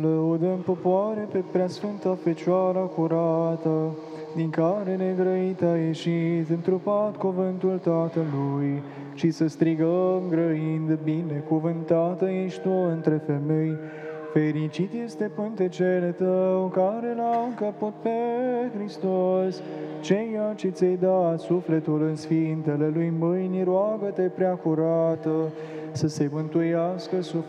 Lăudăm popoare pe preasfânta Fecioara curată, din care negrăit a ieșit, întrupat cuvântul Tatălui, și să strigăm grăind, binecuvântată ești tu între femei, fericit este pântecele tău, care l-a încăput pe Hristos. Ceea ce ți-ai dat sufletul în sfintele lui mâini, roagă-te prea curată, să se mântuiască sufletul